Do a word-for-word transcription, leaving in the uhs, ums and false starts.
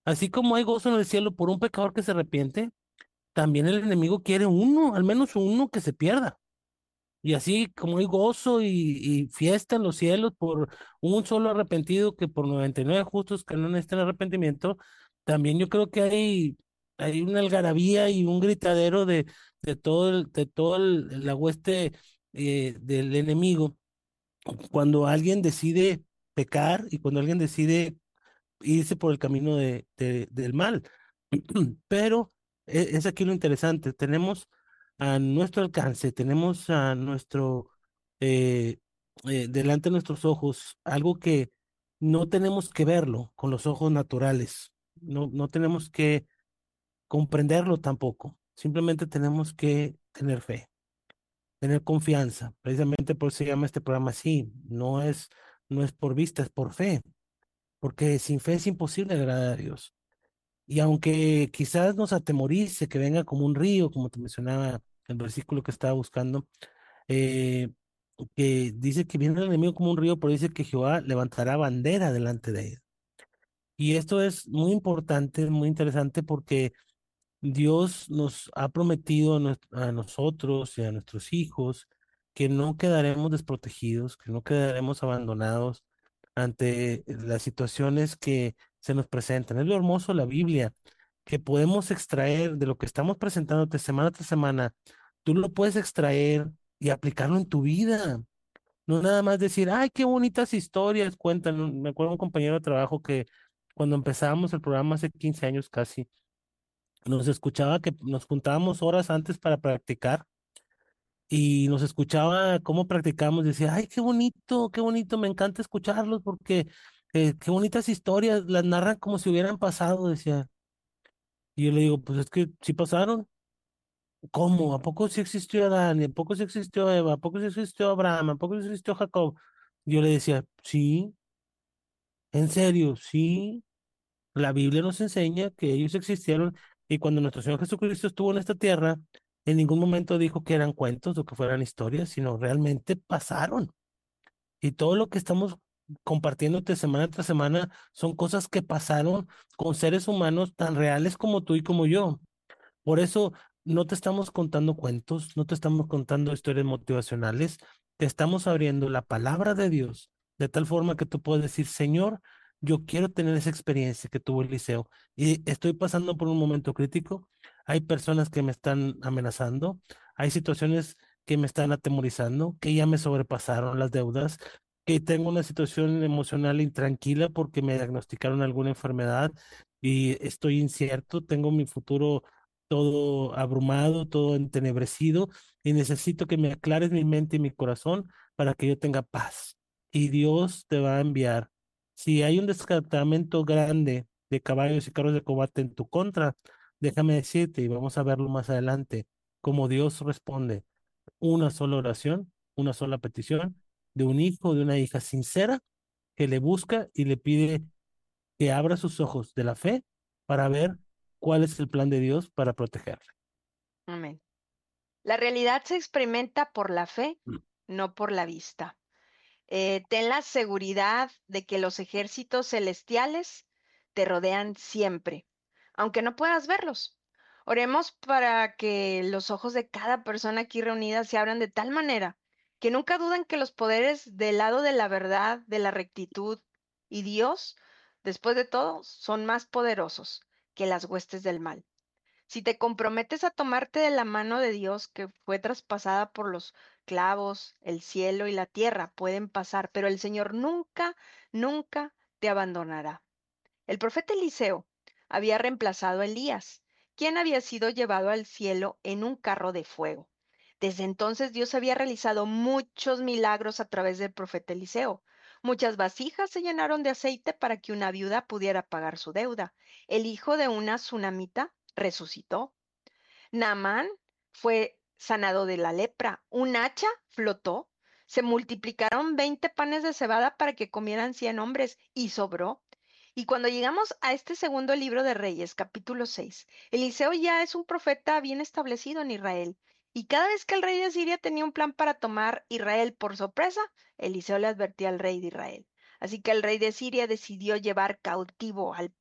Así como hay gozo en el cielo por un pecador que se arrepiente, también el enemigo quiere uno, al menos uno que se pierda. Y así como hay gozo y, y fiesta en los cielos por un solo arrepentido que por noventa y nueve justos que no necesitan arrepentimiento, también yo creo que hay, hay una algarabía y un gritadero de, de todo el, de todo el- la hueste eh, del enemigo cuando alguien decide pecar y cuando alguien decide irse por el camino de, de- del mal. Pero e- es aquí lo interesante, tenemos a nuestro alcance, tenemos a nuestro, eh, eh, delante de nuestros ojos, algo que no tenemos que verlo con los ojos naturales, no, no tenemos que comprenderlo tampoco, simplemente tenemos que tener fe, tener confianza, precisamente por eso se llama este programa así, no es, no es por vista, es por fe, porque sin fe es imposible agradar a Dios. Y aunque quizás nos atemorice que venga como un río, como te mencionaba el versículo que estaba buscando, eh, que dice que viene el enemigo como un río, pero dice que Jehová levantará bandera delante de él. Y esto es muy importante, muy interesante porque Dios nos ha prometido a, nues- a nosotros y a nuestros hijos que no quedaremos desprotegidos, que no quedaremos abandonados ante las situaciones que se nos presentan. Es lo hermoso de la Biblia, que podemos extraer de lo que estamos presentándote semana tras semana. Tú lo puedes extraer y aplicarlo en tu vida. No nada más decir, ay, qué bonitas historias cuentan. Me acuerdo de un compañero de trabajo que cuando empezábamos el programa hace quince años casi, nos escuchaba que nos juntábamos horas antes para practicar y nos escuchaba cómo practicamos. Decía, ay, qué bonito, qué bonito, me encanta escucharlos porque eh, qué bonitas historias, las narran como si hubieran pasado, decía. Y yo le digo, pues es que sí pasaron. ¿Cómo? ¿A poco sí existió Adán? ¿Y a poco sí existió Eva? ¿A poco sí existió Abraham? ¿A poco sí existió Jacob? Yo le decía, sí, en serio, sí. La Biblia nos enseña que ellos existieron y cuando nuestro Señor Jesucristo estuvo en esta tierra, en ningún momento dijo que eran cuentos o que fueran historias, sino realmente pasaron. Y todo lo que estamos compartiéndote semana tras semana son cosas que pasaron con seres humanos tan reales como tú y como yo. Por eso no te estamos contando cuentos, no te estamos contando historias motivacionales, te estamos abriendo la palabra de Dios de tal forma que tú puedes decir, Señor, yo quiero tener esa experiencia que tuvo Eliseo y estoy pasando por un momento crítico. Hay personas que me están amenazando, hay situaciones que me están atemorizando, que ya me sobrepasaron las deudas, que tengo una situación emocional intranquila porque me diagnosticaron alguna enfermedad y estoy incierto, tengo mi futuro todo abrumado, todo entenebrecido, y necesito que me aclares mi mente y mi corazón para que yo tenga paz. Y Dios te va a enviar. Si hay un descartamento grande de caballos y carros de combate en tu contra, déjame decirte, y vamos a verlo más adelante, cómo Dios responde una sola oración, una sola petición de un hijo, de una hija sincera que le busca y le pide que abra sus ojos de la fe para ver cuál es el plan de Dios para protegerle. Amén. La realidad se experimenta por la fe, no por la vista. Eh, ten la seguridad de que los ejércitos celestiales te rodean siempre, aunque no puedas verlos. Oremos para que los ojos de cada persona aquí reunida se abran de tal manera que nunca duden que los poderes del lado de la verdad, de la rectitud y Dios, después de todo, son más poderosos que las huestes del mal. Si te comprometes a tomarte de la mano de Dios que fue traspasada por los clavos, el cielo y la tierra pueden pasar, pero el Señor nunca, nunca te abandonará. El profeta Eliseo había reemplazado a Elías, quien había sido llevado al cielo en un carro de fuego. Desde entonces Dios había realizado muchos milagros a través del profeta Eliseo. Muchas vasijas se llenaron de aceite para que una viuda pudiera pagar su deuda. El hijo de una tsunamita resucitó. Naamán fue sanado de la lepra. Un hacha flotó. Se multiplicaron veinte panes de cebada para que comieran cien hombres y sobró. Y cuando llegamos a este segundo libro de Reyes, capítulo seis, Eliseo ya es un profeta bien establecido en Israel. Y cada vez que el rey de Siria tenía un plan para tomar Israel por sorpresa, Eliseo le advertía al rey de Israel. Así que el rey de Siria decidió llevar cautivo al